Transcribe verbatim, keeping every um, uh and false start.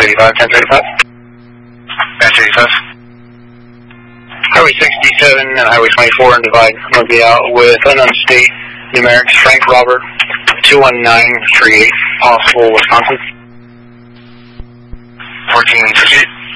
eighty-five, ten thirty-five. Match eighty-five. Highway sixty-seven and Highway twenty-four and Divide. I'm going to be out with unknown state numerics. Frank Robert, two one nine three eight, possible Wisconsin. fourteen fifty-eight.